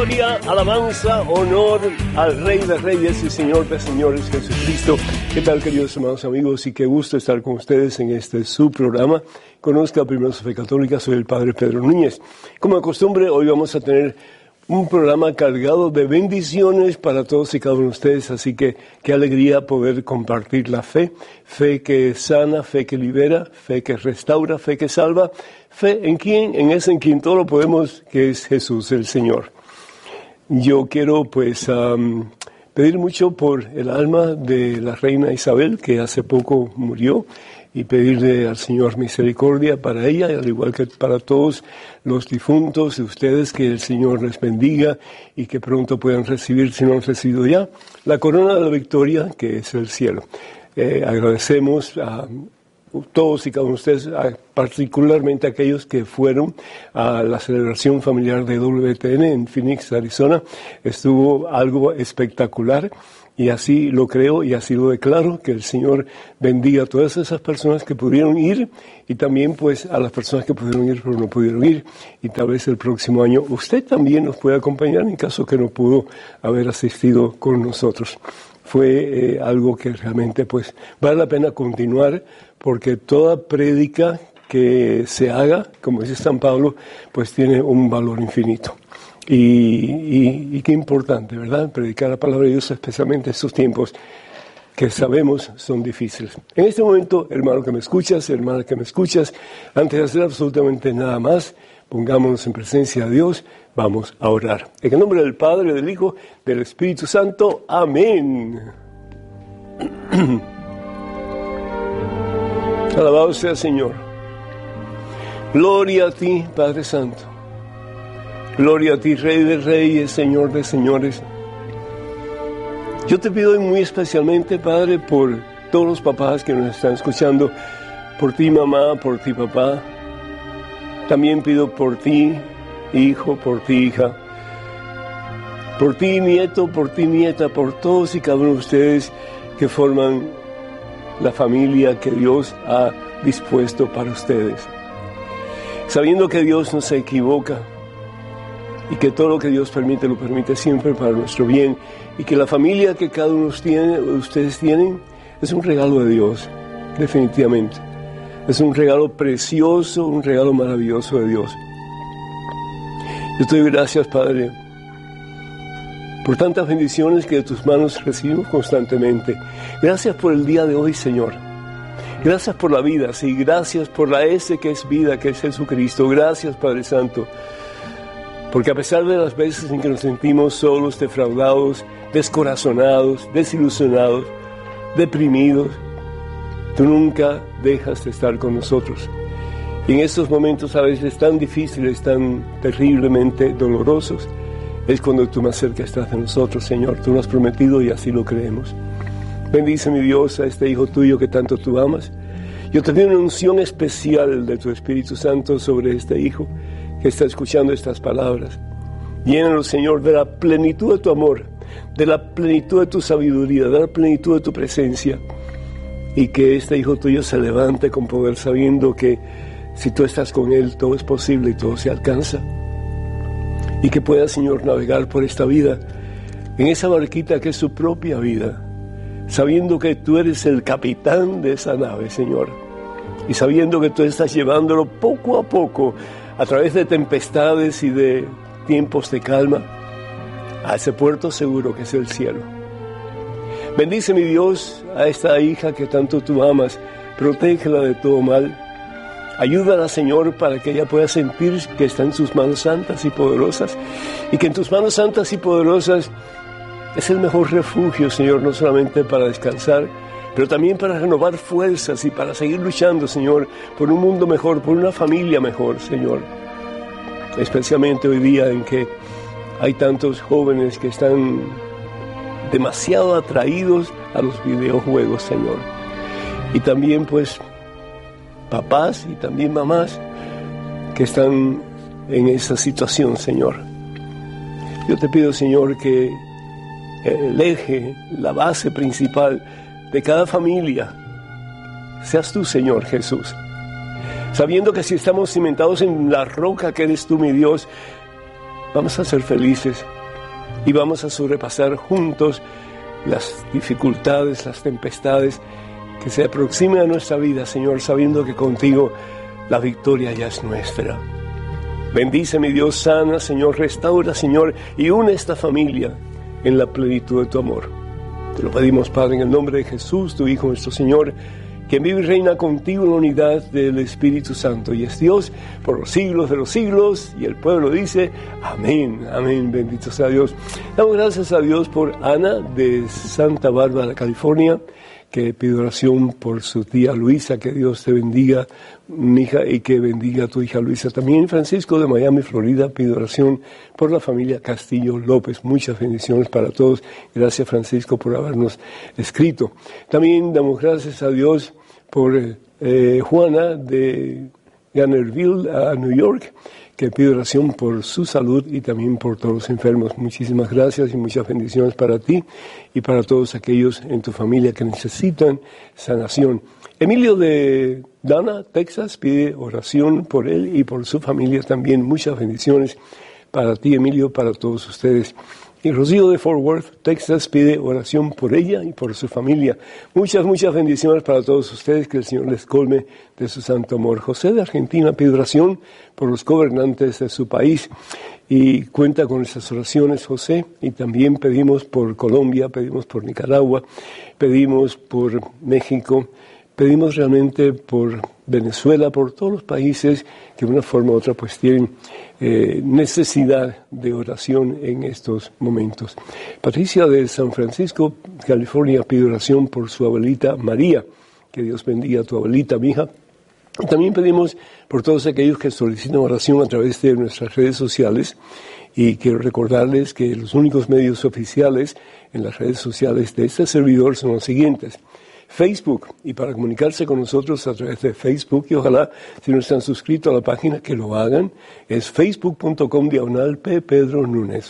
Gloria, alabanza, honor al Rey de Reyes y Señor de Señores, Jesucristo. ¿Qué tal, queridos hermanos, amigos? Y qué gusto estar con ustedes en este su programa. Conozca primero su fe católica, soy el Padre Pedro Núñez. Como de costumbre, hoy vamos a tener un programa cargado de bendiciones para todos y cada uno de ustedes, así que qué alegría poder compartir la fe, fe que sana, fe que libera, fe que restaura, fe que salva, fe en quién, en ese en quien todo lo podemos, que es Jesús el Señor. Yo quiero pedir mucho por el alma de la reina Isabel, que hace poco murió, y pedirle al Señor misericordia para ella, al igual que para todos los difuntos de ustedes, que el Señor les bendiga y que pronto puedan recibir, si no han recibido ya, la corona de la victoria, que es el cielo. Agradecemos a todos y cada uno de ustedes, particularmente a aquellos que fueron a la celebración familiar de WTN en Phoenix, Arizona. Estuvo algo espectacular. Y así lo creo y así lo declaro, que el Señor bendiga a todas esas personas que pudieron ir y también pues a las personas que pudieron ir pero no pudieron ir. Y tal vez el próximo año usted también nos pueda acompañar en caso que no pudo haber asistido con nosotros. Fue algo que realmente pues vale la pena continuar, porque toda prédica que se haga, como dice San Pablo, pues tiene un valor infinito. Y qué importante, ¿verdad? Predicar la palabra de Dios, especialmente en estos tiempos que sabemos son difíciles. En este momento, hermano que me escuchas, hermana que me escuchas, antes de hacer absolutamente nada más, pongámonos en presencia de Dios, vamos a orar. En el nombre del Padre, del Hijo, del Espíritu Santo. Amén. Alabado sea el Señor. Gloria a ti, Padre Santo. Gloria a ti, Rey de Reyes, Señor de Señores. Yo te pido muy especialmente, Padre, por todos los papás que nos están escuchando, por ti, mamá, por ti, papá. También pido por ti, hijo, por ti, hija. Por ti, nieto, por ti, nieta, por todos y cada uno de ustedes que forman la familia que Dios ha dispuesto para ustedes. Sabiendo que Dios no se equivoca, y que todo lo que Dios permite, lo permite siempre para nuestro bien, y que la familia que cada uno de ustedes tienen es un regalo de Dios, definitivamente. Es un regalo precioso, un regalo maravilloso de Dios. Yo te doy gracias, Padre, por tantas bendiciones que de tus manos recibimos constantemente. Gracias por el día de hoy, Señor. Gracias por la vida, sí, gracias por la S que es vida, que es Jesucristo. Gracias, Padre Santo. Porque a pesar de las veces en que nos sentimos solos, defraudados, descorazonados, desilusionados, deprimidos, tú nunca dejas de estar con nosotros. Y en estos momentos a veces tan difíciles, tan terriblemente dolorosos, es cuando tú más cerca estás de nosotros, Señor. Tú lo has prometido y así lo creemos. Bendice, mi Dios, a este hijo tuyo que tanto tú amas. Yo te pido una unción especial de tu Espíritu Santo sobre este hijo que está escuchando estas palabras. Llénalo, Señor, de la plenitud de tu amor, de la plenitud de tu sabiduría, de la plenitud de tu presencia, y que este hijo tuyo se levante con poder, sabiendo que si tú estás con él, todo es posible y todo se alcanza, y que pueda, Señor, navegar por esta vida, en esa barquita que es su propia vida, sabiendo que tú eres el capitán de esa nave, Señor, y sabiendo que tú estás llevándolo poco a poco a través de tempestades y de tiempos de calma, a ese puerto seguro que es el cielo. Bendice, mi Dios, a esta hija que tanto tú amas, protégela de todo mal. Ayúdala, Señor, para que ella pueda sentir que está en sus manos santas y poderosas, y que en tus manos santas y poderosas es el mejor refugio, Señor, no solamente para descansar, pero también para renovar fuerzas y para seguir luchando, Señor, por un mundo mejor, por una familia mejor, Señor. Especialmente hoy día en que hay tantos jóvenes que están demasiado atraídos a los videojuegos, Señor. Y también, pues, papás y también mamás que están en esa situación, Señor. Yo te pido, Señor, que el eje, la base principal de cada familia seas tú, Señor vamos a ser felices y vamos a sobrepasar juntos las dificultades, las tempestades que se aproximen a nuestra vida, Señor, sabiendo que contigo la victoria ya es nuestra. Bendice, mi Dios, sana, Señor, restaura, Señor, y une esta familia en la plenitud de tu amor. Te lo pedimos, Padre, en el nombre de Jesús, tu Hijo, nuestro Señor, que vive y reina contigo en la unidad del Espíritu Santo, y es Dios por los siglos de los siglos, y el pueblo dice, amén, amén, bendito sea Dios. Damos gracias a Dios por Ana de Santa Bárbara, California, que pide oración por su tía Luisa. Que Dios te bendiga, mi hija, y que bendiga a tu hija Luisa. También Francisco de Miami, Florida, pide oración por la familia Castillo López. Muchas bendiciones para todos. Gracias, Francisco, por habernos escrito. También damos gracias a Dios por Juana de Gannerville, a New York, que pide oración por su salud y también por todos los enfermos. Muchísimas gracias y muchas bendiciones para ti y para todos aquellos en tu familia que necesitan sanación. Emilio de Dana, Texas, pide oración por él y por su familia también. Muchas bendiciones para ti, Emilio, para todos ustedes. Y Rocío de Fort Worth, Texas, pide oración por ella y por su familia. Muchas, muchas bendiciones para todos ustedes, que el Señor les colme de su santo amor. José de Argentina pide oración por los gobernantes de su país y cuenta con esas oraciones, José. Y también pedimos por Colombia, pedimos por Nicaragua, pedimos por México, pedimos realmente por Venezuela, por todos los países que de una forma u otra pues tienen necesidad de oración en estos momentos. Patricia de San Francisco, California, pide oración por su abuelita María. Que Dios bendiga a tu abuelita, mi hija. Y también pedimos por todos aquellos que solicitan oración a través de nuestras redes sociales. Y quiero recordarles que los únicos medios oficiales en las redes sociales de este servidor son los siguientes: Facebook, y para comunicarse con nosotros a través de Facebook, y ojalá si no están suscritos a la página que lo hagan, es facebook.com/ppedronúñez,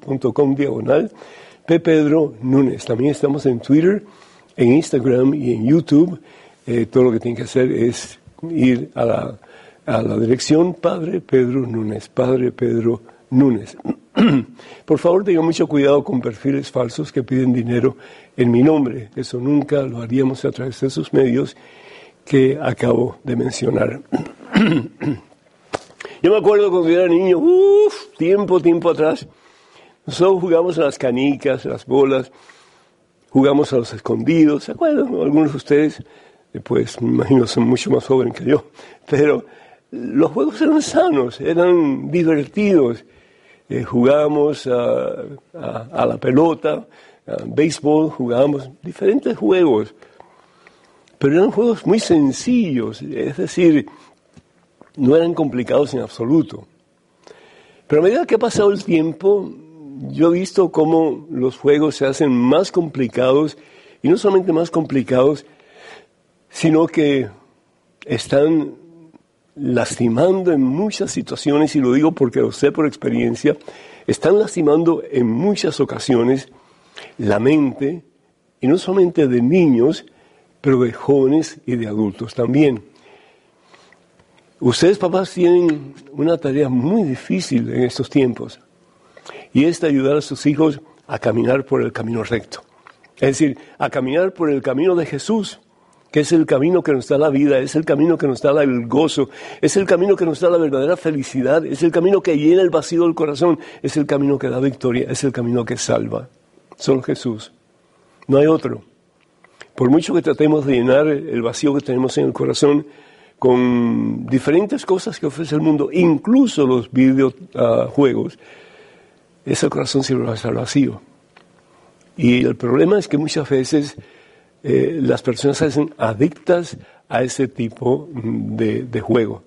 facebook.com/ppedronúñez. También estamos en Twitter, en Instagram y en YouTube. Todo lo que tienen que hacer es ir a la dirección Padre Pedro Núñez, Padre Pedro Núñez. Por favor, tengan mucho cuidado con perfiles falsos que piden dinero en mi nombre. Eso nunca lo haríamos a través de esos medios que acabo de mencionar. Yo me acuerdo cuando yo era niño, tiempo atrás, nosotros jugamos a las canicas, a las bolas, jugamos a los escondidos. ¿Se acuerdan? Algunos de ustedes, pues me imagino son mucho más jóvenes que yo, pero los juegos eran sanos, eran divertidos. Jugábamos a la pelota, a béisbol, jugábamos diferentes juegos, pero eran juegos muy sencillos, es decir, no eran complicados en absoluto. Pero a medida que ha pasado el tiempo, yo he visto cómo los juegos se hacen más complicados, y no solamente más complicados, sino que están lastimando en muchas situaciones, y lo digo porque lo sé por experiencia, están lastimando en muchas ocasiones la mente, y no solamente de niños, pero de jóvenes y de adultos también. Ustedes, papás, tienen una tarea muy difícil en estos tiempos, y es de ayudar a sus hijos a caminar por el camino recto. Es decir, a caminar por el camino de Jesús, que es el camino que nos da la vida, es el camino que nos da el gozo, es el camino que nos da la verdadera felicidad, es el camino que llena el vacío del corazón, es el camino que da victoria, es el camino que salva. Solo Jesús. No hay otro. Por mucho que tratemos de llenar el vacío que tenemos en el corazón con diferentes cosas que ofrece el mundo, incluso los videojuegos, ese corazón siempre va a estar vacío. Y el problema es que muchas veces las personas se hacen adictas a ese tipo de juego.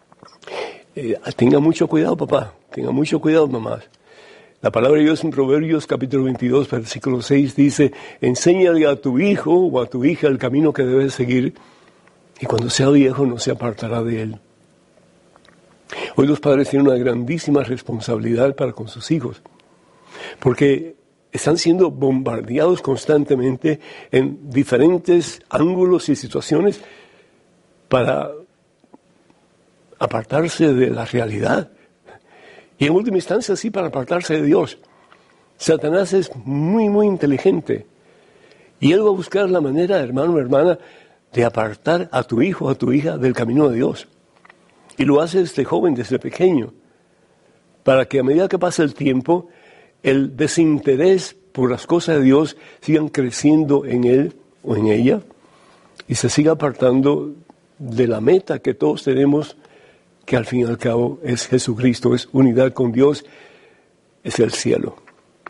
Tenga mucho cuidado, papá. Tenga mucho cuidado, mamás. La palabra de Dios en Proverbios capítulo 22, versículo 6 dice: enséñale a tu hijo o a tu hija el camino que debes seguir, y cuando sea viejo no se apartará de él. Hoy los padres tienen una grandísima responsabilidad para con sus hijos, porque están siendo bombardeados constantemente en diferentes ángulos y situaciones para apartarse de la realidad. Y en última instancia, sí, para apartarse de Dios. Satanás es muy, muy inteligente. Y él va a buscar la manera, hermano o hermana, de apartar a tu hijo, a tu hija del camino de Dios. Y lo hace desde joven, desde pequeño, para que a medida que pasa el tiempo, el desinterés por las cosas de Dios sigan creciendo en él o en ella y se siga apartando de la meta que todos tenemos, que al fin y al cabo es Jesucristo, es unidad con Dios, es el cielo.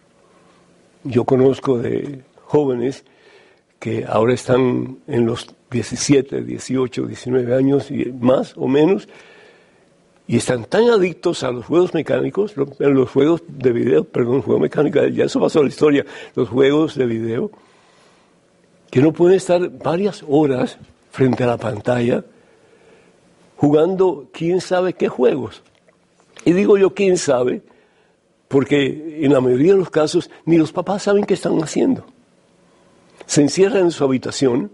Yo conozco de jóvenes que ahora están en los 17, 18, 19 años y más o menos, y están tan adictos a los juegos mecánicos, los juegos de video, juego mecánico, ya eso pasó a la historia, los juegos de video, que no pueden estar varias horas frente a la pantalla jugando quién sabe qué juegos. Y digo yo quién sabe, porque en la mayoría de los casos ni los papás saben qué están haciendo. Se encierran en su habitación,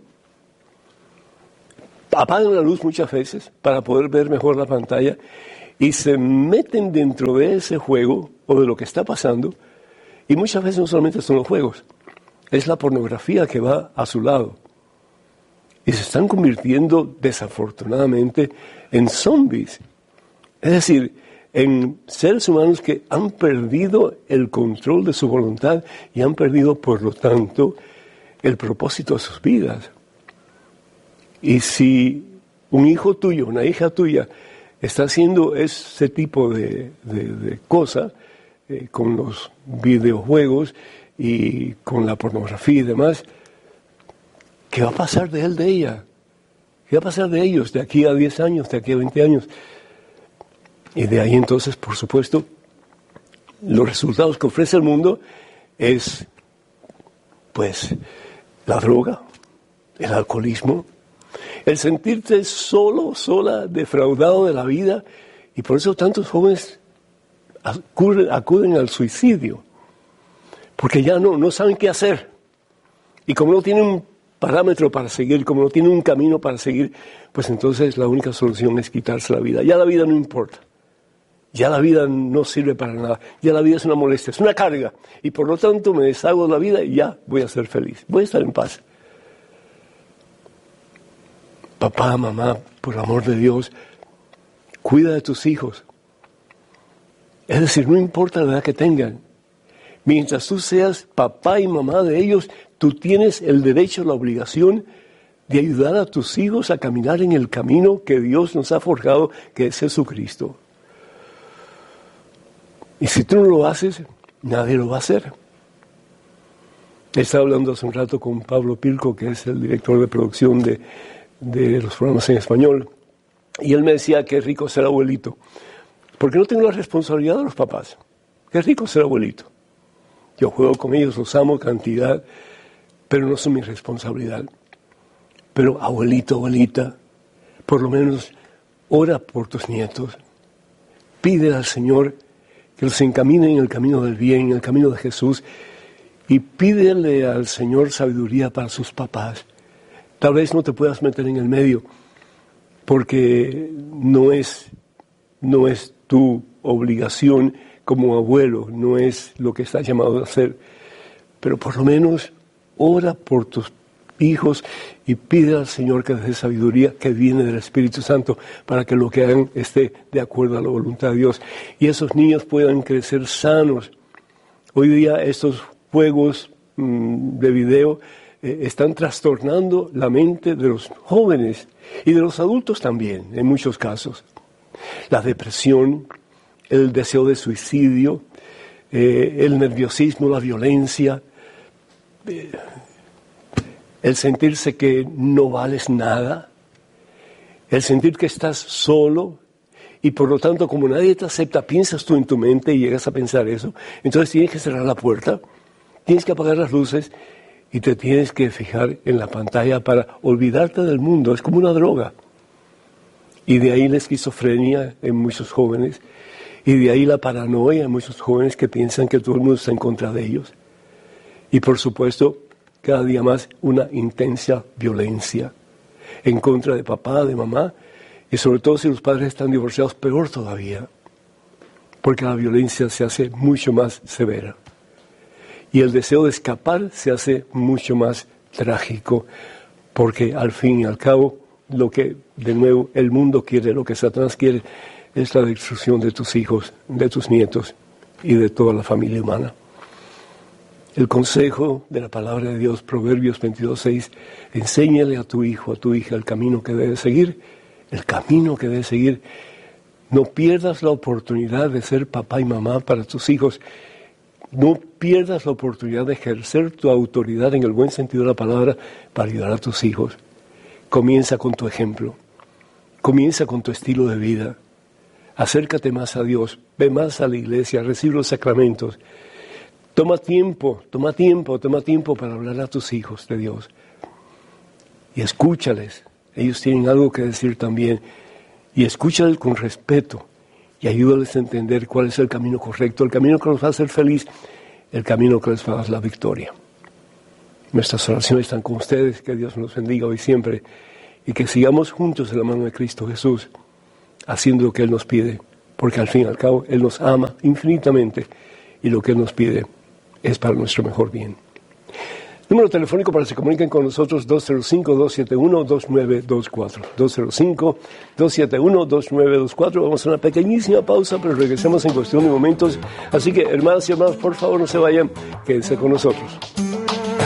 apagan la luz muchas veces para poder ver mejor la pantalla y se meten dentro de ese juego o de lo que está pasando, y muchas veces no solamente son los juegos, es la pornografía que va a su lado. Y se están convirtiendo desafortunadamente en zombies, es decir, en seres humanos que han perdido el control de su voluntad y han perdido, por lo tanto, el propósito de sus vidas. Y si un hijo tuyo, una hija tuya, está haciendo ese tipo de cosa con los videojuegos y con la pornografía y demás, ¿qué va a pasar de él, de ella? ¿Qué va a pasar de ellos de aquí a 10 años, de aquí a 20 años? Y de ahí entonces, por supuesto, los resultados que ofrece el mundo es, pues, la droga, el alcoholismo, el sentirte solo, sola, defraudado de la vida, y por eso tantos jóvenes acuden al suicidio, porque ya no saben qué hacer. Y como no tienen un parámetro para seguir, como no tienen un camino para seguir, pues entonces la única solución es quitarse la vida. Ya la vida no importa. Ya la vida no sirve para nada. Ya la vida es una molestia, es una carga. Y por lo tanto me deshago de la vida y ya voy a ser feliz. Voy a estar en paz. Papá, mamá, por amor de Dios, cuida de tus hijos. Es decir, no importa la edad que tengan. Mientras tú seas papá y mamá de ellos, tú tienes el derecho, la obligación de ayudar a tus hijos a caminar en el camino que Dios nos ha forjado, que es Jesucristo. Y si tú no lo haces, nadie lo va a hacer. Estaba hablando hace un rato con Pablo Pilco, que es el director de producción de los programas en español, y él me decía que rico ser abuelito, porque no tengo la responsabilidad de los papás. Qué rico ser abuelito. Yo juego con ellos, los amo cantidad, pero no son mi responsabilidad. Pero abuelito, abuelita, por lo menos ora por tus nietos. Pide al Señor que los encamine en el camino del bien, en el camino de Jesús, y pídele al Señor sabiduría para sus papás. Tal vez no te puedas meter en el medio, porque no es tu obligación como abuelo, no es lo que estás llamado a hacer, pero por lo menos ora por tus hijos y pide al Señor que les dé sabiduría que viene del Espíritu Santo para que lo que hagan esté de acuerdo a la voluntad de Dios y esos niños puedan crecer sanos. Hoy día estos juegos de video están trastornando la mente de los jóvenes y de los adultos también, en muchos casos. La depresión, el deseo de suicidio, el nerviosismo, la violencia, el sentirse que no vales nada, el sentir que estás solo y por lo tanto como nadie te acepta, piensas tú en tu mente y llegas a pensar eso, entonces tienes que cerrar la puerta, tienes que apagar las luces y te tienes que fijar en la pantalla para olvidarte del mundo, es como una droga. Y de ahí la esquizofrenia en muchos jóvenes, y de ahí la paranoia en muchos jóvenes que piensan que todo el mundo está en contra de ellos. Y por supuesto, cada día más una intensa violencia en contra de papá, de mamá, y sobre todo si los padres están divorciados, peor todavía. porque la violencia se hace mucho más severa. Y el deseo de escapar se hace mucho más trágico, porque al fin y al cabo, lo que de nuevo el mundo quiere, lo que Satanás quiere, es la destrucción de tus hijos, de tus nietos y de toda la familia humana. El consejo de la palabra de Dios, Proverbios 22:6, enséñale a tu hijo, a tu hija, el camino que debe seguir, el camino que debe seguir. No pierdas la oportunidad de ser papá y mamá para tus hijos. No pierdas la oportunidad de ejercer tu autoridad en el buen sentido de la palabra para ayudar a tus hijos. Comienza con tu ejemplo. Comienza con tu estilo de vida. Acércate más a Dios. Ve más a la iglesia. Recibe los sacramentos. Toma tiempo para hablar a tus hijos de Dios. Y escúchales. Ellos tienen algo que decir también. Y escúchales con respeto. Y ayúdales a entender cuál es el camino correcto, el camino que los va a hacer feliz, el camino que les va a dar la victoria. Nuestras oraciones están con ustedes, que Dios nos bendiga hoy y siempre, y que sigamos juntos de la mano de Cristo Jesús, haciendo lo que Él nos pide, porque al fin y al cabo Él nos ama infinitamente, y lo que Él nos pide es para nuestro mejor bien. Número telefónico para que se comuniquen con nosotros, 205-271-2924. 205-271-2924. Vamos a una pequeñísima pausa, pero regresamos en cuestión de momentos. Así que, hermanas y hermanos, por favor, no se vayan, quédense con nosotros.